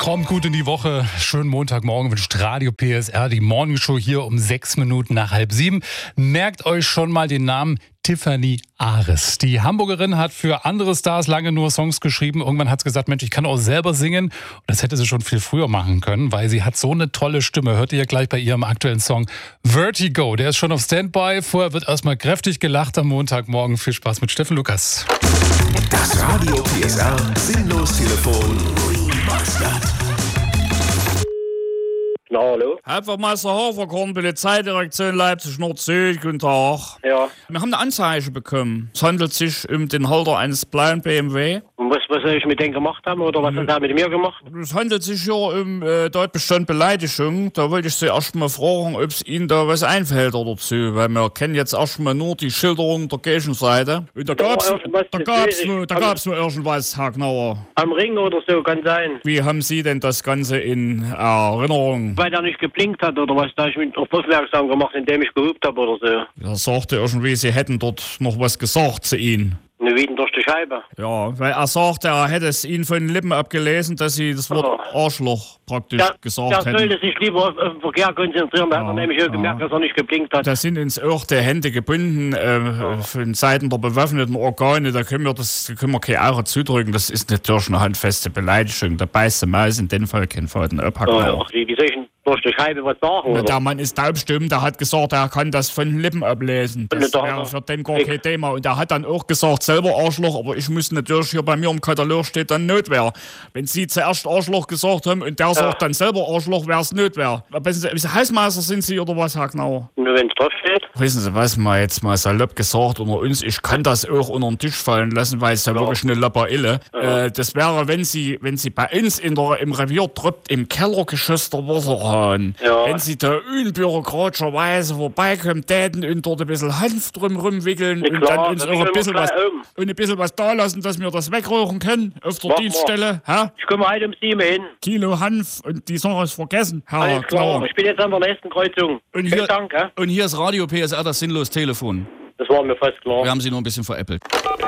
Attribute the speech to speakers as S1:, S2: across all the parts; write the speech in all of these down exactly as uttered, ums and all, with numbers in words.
S1: Kommt gut in die Woche. Schönen Montagmorgen wünscht Radio P S R, die Morningshow hier um sechs Minuten nach halb sieben. Merkt euch schon mal den Namen Tiffany Ares. Die Hamburgerin hat für andere Stars lange nur Songs geschrieben. Irgendwann hat sie gesagt, Mensch, ich kann auch selber singen. Und das hätte sie schon viel früher machen können, weil sie hat so eine tolle Stimme. Hört ihr ja gleich bei ihrem aktuellen Song Vertigo. Der ist schon auf Standby. Vorher wird erstmal kräftig gelacht am Montagmorgen. Viel Spaß mit Steffen Lukas.
S2: Das Radio P S R Sinnlos Telefon.
S3: Na, hallo?
S4: Hauptwachtmeister Haferkorn, Polizeidirektion Leipzig-Nord-Süd, guten Tag.
S3: Ja.
S4: Wir haben eine Anzeige bekommen. Es handelt sich um den Halter eines blauen B M W.
S3: Und was, was soll ich mit denen gemacht haben oder was hat er mit mir gemacht?
S4: Es handelt sich hier um äh, Tatbestand Beleidigung. Da wollte ich Sie erst mal fragen, ob es Ihnen da was einfällt dazu, weil wir kennen jetzt erst mal nur die Schilderung der Gegenseite. Und da gab's,
S3: Ja, was
S4: da
S3: das
S4: gab's,
S3: weiß ich.
S4: nur, da gab's nur irgendwas, Herr Gnauer.
S3: Am Ring oder so, kann sein.
S4: Wie haben Sie denn das Ganze in Erinnerung?
S3: Weil der nicht geblinkt hat oder was, da ich mich auf aufmerksam gemacht, indem ich gehupt habe oder so.
S4: Er sagte irgendwie, Sie hätten dort noch was gesagt zu Ihnen.
S3: Eine Wieden durch die Scheibe.
S4: Ja, weil er sagte, er hätte es Ihnen von den Lippen abgelesen, dass Sie das Wort
S3: Oh.
S4: Arschloch praktisch
S3: Der,
S4: gesagt
S3: der
S4: hätten.
S3: sollte sich lieber auf, auf den Verkehr konzentrieren, da hat er nämlich auch gemerkt, dass er nicht geblinkt hat.
S4: Da sind uns auch die Hände gebunden äh, von Seiten der bewaffneten Organe. Da können wir das da können wir keine Ehre zudrücken. Das ist natürlich eine handfeste Beleidigung. Da beißt der Maus in dem Fall keinen Faden abhacken.
S3: Ja, ja. Wie, wie soll ich denn durch die Scheibe was sagen?
S4: Na,
S3: Oder?
S4: der Mann ist taubstumm, der hat gesagt, er kann das von den Lippen ablesen. Das
S3: Da-
S4: wäre für den gar kein Thema. Und er hat dann auch gesagt, selber Arschloch, aber ich muss natürlich, hier bei mir im Katalog steht dann Notwehr. Wenn Sie zuerst Arschloch gesagt haben und der sagt dann selber Arschloch, wäre es Notwehr. Wissen Sie, Hausmeister sind Sie oder was, Herr Gnauer?
S3: Nur wenn es drauf steht.
S4: Wissen Sie was, mal jetzt mal salopp gesagt unter uns, ich kann das auch unter den Tisch fallen lassen, weil es ja wirklich eine Lapperille. Äh, das wäre, wenn Sie, wenn Sie bei uns in der, im Revier tropft, im Kellergeschoss der Wasserhahn,
S3: Ja.
S4: wenn Sie da unbürokratischerweise vorbeikommen täten und dort ein bisschen Hanf drum rumwickeln
S3: Ja,
S4: und
S3: klar,
S4: dann uns
S3: das
S4: auch ein
S3: wickeln wir
S4: bisschen was,
S3: gleich um.
S4: und ein bisschen was da lassen, dass wir das wegrauchen können auf der
S3: Mach mal.
S4: Dienststelle. Hä?
S3: Ich komme heute um sieben hin.
S4: Kilo Hanf und die Sache ist vergessen, Herr
S3: Alles klar.
S4: Gnauer.
S3: Ich bin jetzt an der nächsten Kreuzung.
S1: Und
S3: Vielen
S1: hier,
S3: Dank, hä?
S1: und hier ist Radio P S R, das Sinnlos Telefon.
S3: Das war mir fast klar.
S1: Wir haben sie nur ein bisschen veräppelt.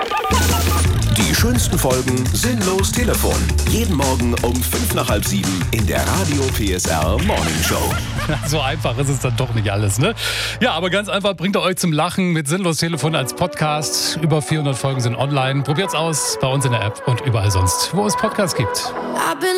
S2: Die schönsten Folgen Sinnlos Telefon. Jeden Morgen um fünf nach halb sieben in der Radio P S R Morningshow.
S1: So einfach ist es dann doch nicht alles, ne? Ja, aber ganz einfach bringt er euch zum Lachen mit Sinnlos Telefon als Podcast. Über vierhundert Folgen sind online. Probiert's aus bei uns in der App und überall sonst, wo es Podcasts gibt.